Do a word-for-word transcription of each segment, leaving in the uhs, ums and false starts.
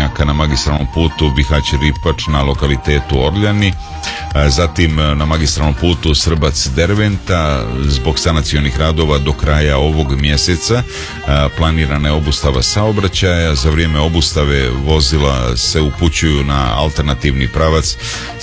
voćnjaka na magistralnom putu Bihać-Ripač na lokalitetu Orljani. Zatim na magistralnom putu Srbac-Derventa zbog sanacionih radova do kraja ovog mjeseca planirana je obustava saobraćaja. Za vrijeme obustave vozila se upućuju na alternativni pravac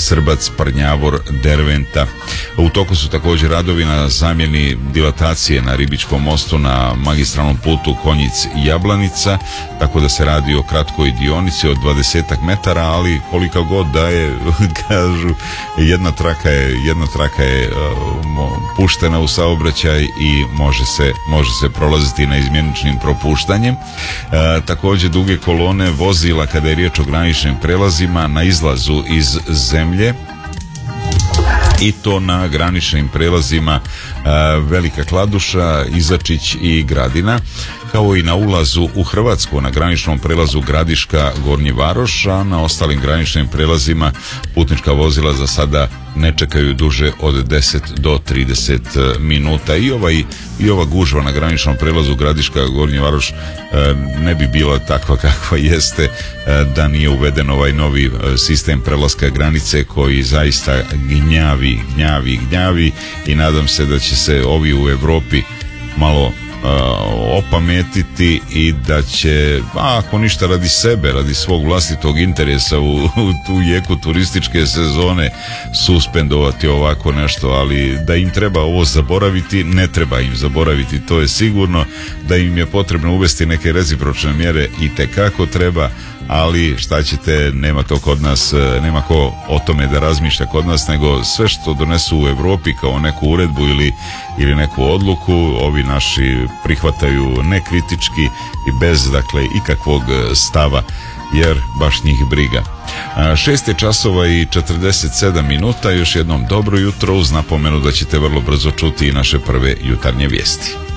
Srbac-Prnjavor-Derventa. U toku su također radovi na zamjeni dilatacije na Ribičkom mostu na magistralnom putu Konjic-Jablanica, tako da se radi o kratkoj dionici od dvadesetak metara, ali kolika god da je, kažu, jedna traka je, jedna traka je uh, puštena u saobraćaj i može se, može se prolaziti na izmjeničnim propuštanjem. Uh, također duge kolone vozila kada je riječ o graničnim prelazima na izlazu iz zemlje, i to na graničnim prelazima uh, Velika Kladuša, Izačić i Gradina, kao i na ulazu u Hrvatsku na graničnom prelazu Gradiška, Gornji Varoš, a na ostalim graničnim prelazima putnička vozila za sada ne čekaju duže od deset do trideset minuta. I, ovaj, i ova gužva na graničnom prelazu Gradiška, Gornji Varoš e, ne bi bila takva kakva jeste e, da nije uveden ovaj novi sistem prelaska granice koji zaista gnjavi, gnjavi, gnjavi i nadam se da će se ovi u Europi malo opametiti i da će, a, ako ništa radi sebe, radi svog vlastitog interesa u, u tu jeku turističke sezone suspendovati ovako nešto, ali da im treba ovo zaboraviti, ne treba im zaboraviti, to je sigurno. Da im je potrebno uvesti neke recipročne mjere, i tekako treba, ali šta ćete, nema to kod nas, nema ko o tome da razmišlja kod nas, nego sve što donesu u Europi kao neku uredbu ili, ili neku odluku, ovi naši prihvataju nekritički i bez, dakle, ikakvog stava, jer baš njih briga. Šest je časova i četrdeset sedam minuta, još jednom dobro jutro uz napomenu da ćete vrlo brzo čuti i naše prve jutarnje vijesti.